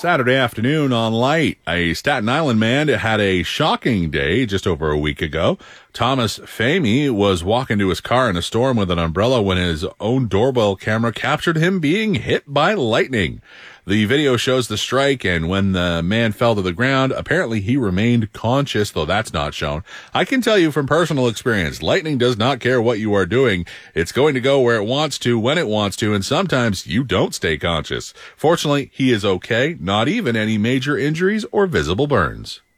Saturday afternoon on Light, a Staten Island man had a shocking day just over a week ago. Thomas Famey was walking to his car in a storm with an umbrella when his own doorbell camera captured him being hit by lightning. The video shows the strike, and when the man fell to the ground, apparently he remained conscious, though that's not shown. I can tell you from personal experience, lightning does not care what you are doing. It's going to go where it wants to, when it wants to, and sometimes you don't stay conscious. Fortunately, he is okay, not even any major injuries or visible burns.